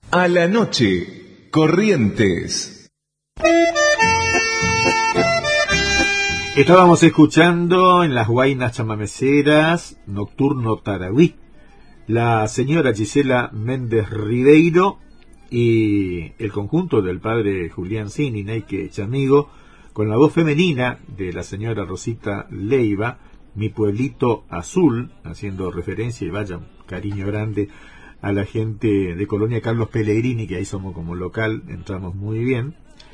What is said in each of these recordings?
A la noche, Corrientes. Estábamos escuchando en las Guainas Chamameceras, Nocturno Tarahui, la señora Gisela Méndez Ribeiro y el conjunto del padre Julián Cini, Neike Chamigo, con la voz femenina de la señora Rosita Leiva, Mi Pueblito Azul, haciendo referencia y vaya un cariño grande a la gente de Colonia Carlos Pellegrini, que ahí somos como local, entramos muy bien.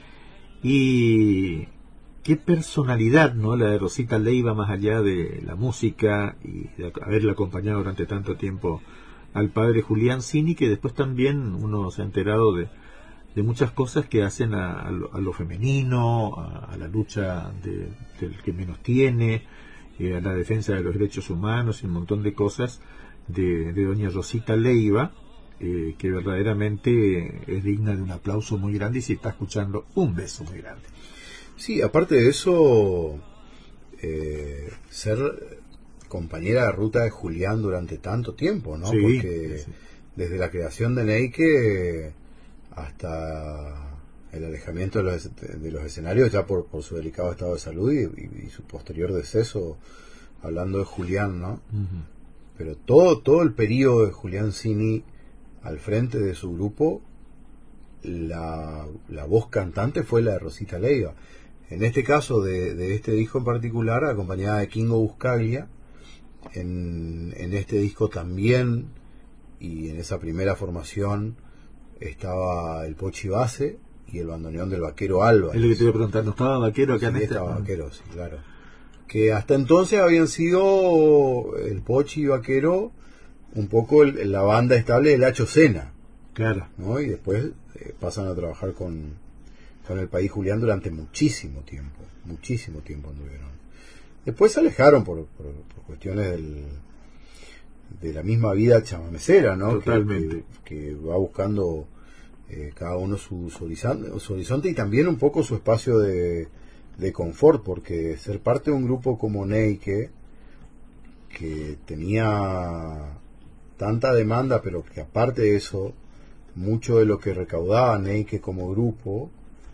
Y qué personalidad, ¿no? La de Rosita Leiva, más allá de la música y de haberle acompañado durante tanto tiempo al padre Julián Cini, que después también uno se ha enterado de muchas cosas que hacen a lo femenino, a la lucha del que menos tiene, a la defensa de los derechos humanos y un montón de cosas de doña Rosita Leiva, que verdaderamente es digna de un aplauso muy grande, y si está escuchando, un beso muy grande. Sí, aparte de eso, ser compañera de ruta de Julián durante tanto tiempo, ¿no? Sí, porque sí. desde la creación de Neike hasta el alejamiento de los escenarios, ya por su delicado estado de salud y su posterior deceso, hablando de Julián, ¿no? Uh-huh. Pero todo el periodo de Julián Cini al frente de su grupo, la voz cantante fue la de Rosita Leiva. En este caso de este disco en particular, acompañada de Kingo Buscaglia. En este disco también, y en esa primera formación, estaba el Pochi Base y el bandoneón del Vaquero Álvarez. Es lo que te iba a preguntar, ¿no estaba Vaquero acá Sí, en este? estaba Vaquero, sí, claro. Que hasta entonces habían sido el Pochi y Vaquero un poco la banda estable de Lacho Sena. Claro. ¿No? Y después pasan a trabajar con el País Julián durante muchísimo tiempo anduvieron. Después se alejaron por cuestiones de la misma vida chamamecera, ¿no? Totalmente. Que va buscando cada uno su horizonte y también un poco su espacio de confort, porque ser parte de un grupo como Neike, que tenía tanta demanda, pero que aparte de eso, mucho de lo que recaudaba Neike como grupo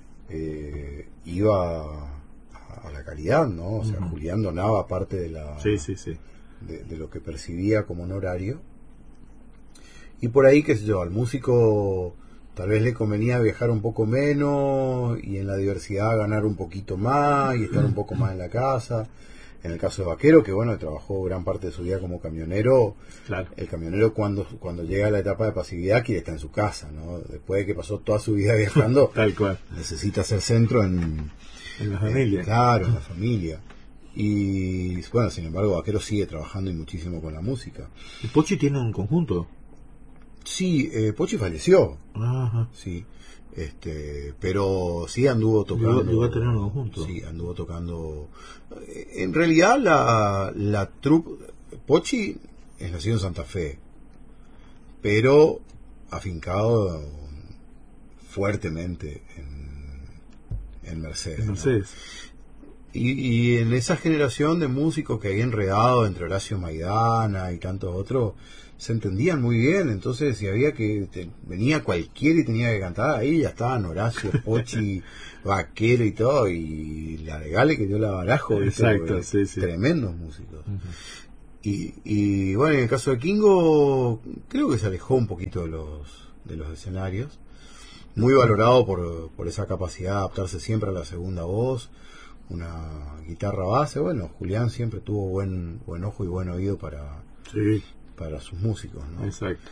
iba a la caridad, ¿no? O sea, Julián donaba parte de la Sí. de lo que percibía como honorario, y por ahí, qué sé yo, al músico tal vez le convenía viajar un poco menos y en la diversidad ganar un poquito más y estar un poco más en la casa. En el caso de Vaquero, que bueno, trabajó gran parte de su vida como camionero. Claro. El camionero cuando llega a la etapa de pasividad quiere estar en su casa, ¿no? Después de que pasó toda su vida viajando, Tal cual. Necesita hacer centro en la familia. Claro, en la familia. Y bueno, sin embargo, Vaquero sigue trabajando y muchísimo con la música. ¿Y Pochi tiene un conjunto? Sí, Pochi falleció. Ajá. Sí. Pero sí anduvo tocando. Llegó a tener un conjunto. Sí, anduvo tocando. En realidad la troupe Pochi es nacido en Santa Fe, pero afincado fuertemente en Mercedes. Mercedes. ¿No? Y en esa generación de músicos que había enredado entre Horacio Maidana y tantos otros, se entendían muy bien. Entonces, si había venía cualquiera y tenía que cantar, ahí ya estaban Horacio, Pochi, Vaquero y todo, y la regale que dio la barajo. Exacto, sí. Tremendos músicos. Uh-huh. Y bueno, en el caso de Kingo, creo que se alejó un poquito de los escenarios, muy valorado por esa capacidad de adaptarse siempre a la segunda voz, una guitarra base. Bueno, Julián siempre tuvo buen ojo y buen oído para sus músicos, ¿no? Exacto.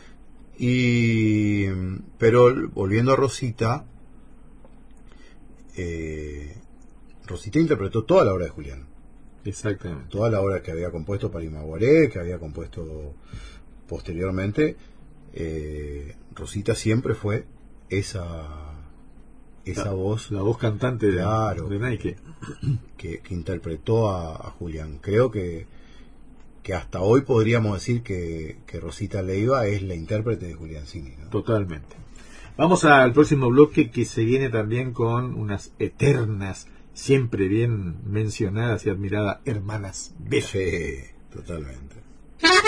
Pero volviendo a Rosita, Rosita interpretó toda la obra de Julián. Exactamente. Toda la obra que había compuesto para Imaguaré, que había compuesto posteriormente. Rosita siempre fue esa voz. La voz cantante de Neike. Que interpretó a Julián. Creo que hasta hoy podríamos decir que Rosita Leiva es la intérprete de Julián Cini, ¿no? Totalmente. Vamos al próximo bloque, que se viene también con unas eternas, siempre bien mencionadas y admiradas hermanas Vera. Sí, totalmente.